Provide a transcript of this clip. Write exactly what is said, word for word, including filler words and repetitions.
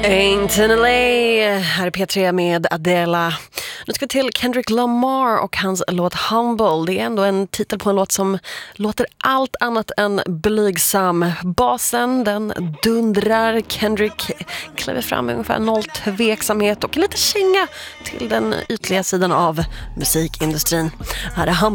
Ain't in L A. Här är P tre med Adela. Nu ska vi till Kendrick Lamar och hans låt Humble. Det är ändå en titel på en låt som låter allt annat än blygsam. Basen, den dundrar. Kendrick kliver fram med ungefär noll tveksamhet och lite känga till den ytliga sidan av musikindustrin. Här är Humble.